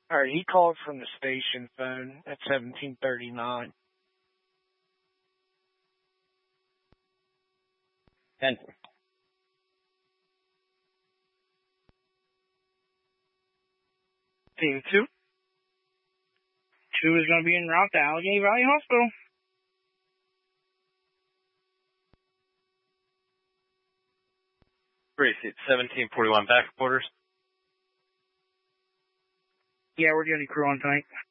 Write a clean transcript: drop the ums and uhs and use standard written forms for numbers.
All right, he called from the station phone at 1739. 10. Team 2. 2 is going to be en route to Allegheny Valley Hospital. Precinct 1741 back quarters. Yeah, we're getting crew on tonight.